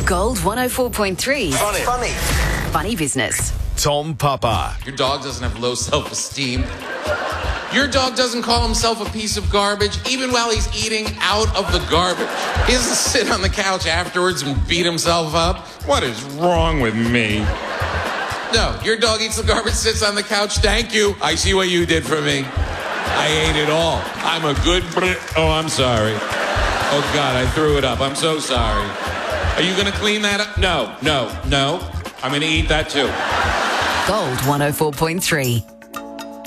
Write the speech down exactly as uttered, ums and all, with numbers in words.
Gold one oh four point three. Funny. Funny. Funny business. Tom Papa. Your dog doesn't have low self-esteem. Your dog doesn't call himself a piece of garbage, even while he's eating out of the garbage. He doesn't sit on the couch afterwards and beat himself up. What is wrong with me? No, your dog eats the garbage, sits on the couch. Thank you. I see what you did for me. I ate it all. I'm a good... Oh, I'm sorry. Oh, God, I threw it up. I'm so sorry. Are you going to clean that up? No, no, no. I'm going to eat that, too. Gold one oh four point three.